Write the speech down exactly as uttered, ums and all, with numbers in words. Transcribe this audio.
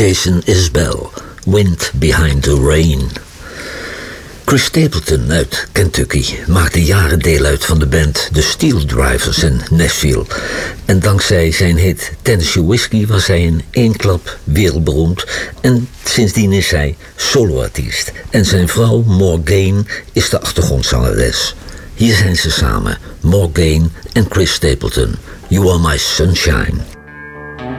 Jason Isbell, Wind Behind the Rain. Chris Stapleton uit Kentucky maakte jaren deel uit van de band The Steel Drivers in Nashville. En dankzij zijn hit Tennessee Whiskey was hij in één klap wereldberoemd. En sindsdien is hij soloartiest. En zijn vrouw Morgane is de achtergrondzangeres. Hier zijn ze samen, Morgane en Chris Stapleton. You Are My Sunshine.